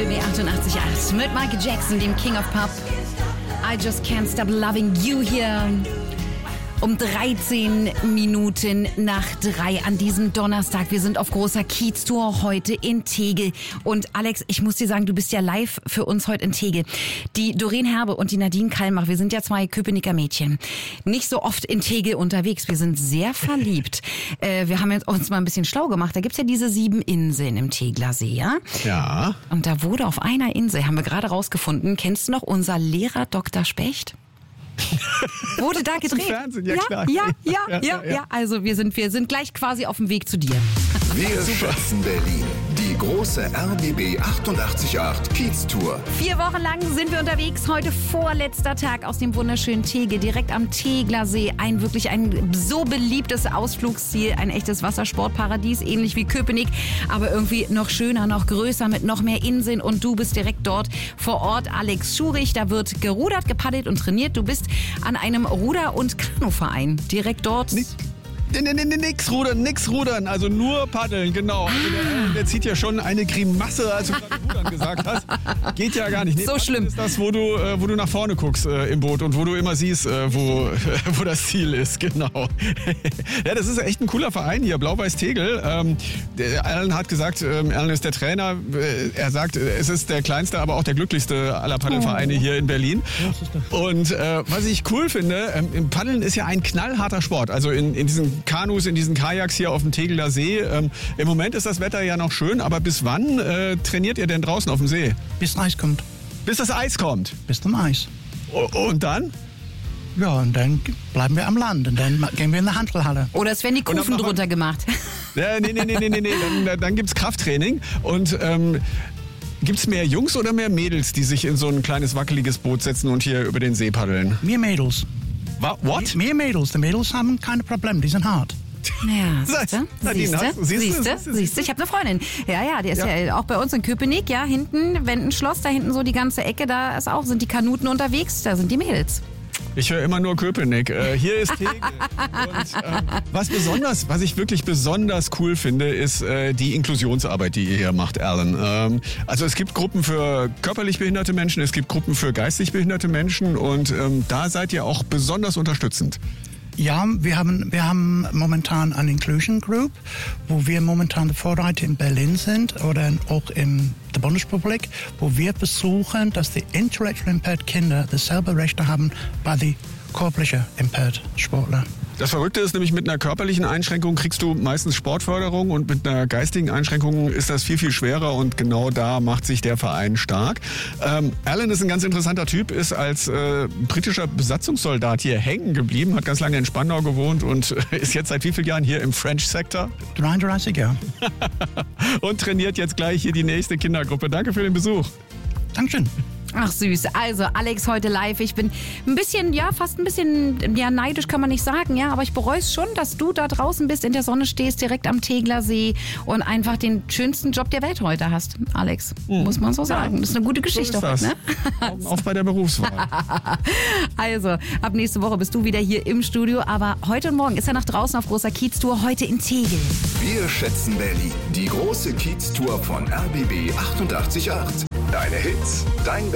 RBB 88.8 mit Michael Jackson, dem King of Pop. I just can't stop loving you hier. Um 13 Minuten nach 3 an diesem Donnerstag. Wir sind auf großer Kiez-Tour heute in Tegel. Und Alex, ich muss dir sagen, du bist ja live für uns heute in Tegel. Die Doreen Herbe und die Nadine Kallmach, wir sind ja 2 Köpenicker Mädchen. Nicht so oft in Tegel unterwegs. Wir sind sehr verliebt. Wir haben uns mal ein bisschen schlau gemacht. Da gibt's ja diese 7 Inseln im Tegler See, ja? Ja. Und da wurde auf einer Insel, haben wir gerade rausgefunden, kennst du noch unser Lehrer Dr. Specht? Wurde da gedreht? Fernsehen, ja, klar. Ja. Also wir sind gleich quasi auf dem Weg zu dir. Wir schätzen Berlin. Die große RBB 88.8 Kiez-Tour. 4 Wochen lang sind wir unterwegs. Heute vorletzter Tag aus dem wunderschönen Tegel, direkt am Tegler See. Ein so beliebtes Ausflugsziel, ein echtes Wassersportparadies, ähnlich wie Köpenick, aber irgendwie noch schöner, noch größer, mit noch mehr Inseln. Und du bist direkt dort vor Ort, Alex Schurich. Da wird gerudert, gepaddelt und trainiert. Du bist an einem Ruder- und Kanuverein direkt dort. Nix rudern, also nur paddeln, genau. Also der zieht ja schon eine Grimasse, als du gerade rudern gesagt hast. Geht ja gar nicht. Nee, so schlimm. Ist das, wo du nach vorne guckst im Boot und wo du immer siehst, wo das Ziel ist, genau. Ja, das ist echt ein cooler Verein hier, Blau-Weiß Tegel. Alan hat gesagt, Alan ist der Trainer. Er sagt, es ist der kleinste, aber auch der glücklichste aller Paddelvereine hier in Berlin. Und was ich cool finde, im Paddeln ist ja ein knallharter Sport. Also in diesen Kanus, in diesen Kajaks hier auf dem Tegeler See. Im Moment ist das Wetter ja noch schön, aber bis wann trainiert ihr denn draußen auf dem See? Bis Eis kommt. Bis das Eis kommt? Bis zum Eis. Und dann? Ja, und dann bleiben wir am Land und dann gehen wir in die Handelhalle. Oder es werden die Kufen drunter gemacht. Ja, nee. Dann gibt's Krafttraining und gibt's mehr Jungs oder mehr Mädels, die sich in so ein kleines wackeliges Boot setzen und hier über den See paddeln? Mehr Mädels. What? Mehr Mädels. Die Mädels haben keine Probleme, die sind hart. Ja, siehst du? Ich habe eine Freundin. Ja, die ist ja auch bei uns in Köpenick, ja, hinten Wendenschloss, da hinten so die ganze Ecke, da sind die Kanuten unterwegs, da sind die Mädels. Ich höre immer nur Köpenick. Hier ist Tegel. Und was ich wirklich besonders cool finde, ist die Inklusionsarbeit, die ihr hier macht, Alan. Also es gibt Gruppen für körperlich behinderte Menschen, es gibt Gruppen für geistig behinderte Menschen und da seid ihr auch besonders unterstützend. Ja, wir haben momentan eine Inclusion Group, wo wir momentan die Vorreiter in Berlin sind oder auch in der Bundesrepublik, wo wir versuchen, dass die intellektuell impaired Kinder dasselbe Rechte haben bei den körperlich impaired Sportlern. Das Verrückte ist nämlich, mit einer körperlichen Einschränkung kriegst du meistens Sportförderung und mit einer geistigen Einschränkung ist das viel, viel schwerer und genau da macht sich der Verein stark. Alan ist ein ganz interessanter Typ, ist als britischer Besatzungssoldat hier hängen geblieben, hat ganz lange in Spandau gewohnt und ist jetzt seit wie vielen Jahren hier im French Sector? 33 Jahre. Und trainiert jetzt gleich hier die nächste Kindergruppe. Danke für den Besuch. Dankeschön. Ach süß, also Alex heute live. Ich bin fast ein bisschen neidisch kann man nicht sagen, ja, aber ich bereue es schon, dass du da draußen bist, in der Sonne stehst, direkt am Tegler See und einfach den schönsten Job der Welt heute hast, Alex. Muss man so sagen. Das ist eine gute Geschichte so heute, ne? Auch bei der Berufswahl. Also, ab nächste Woche bist du wieder hier im Studio, aber heute und morgen ist er nach draußen auf großer Kiez-Tour, heute in Tegel. Wir schätzen Berlin. Die große Kiez-Tour von RBB 88.8. Deine Hits, dein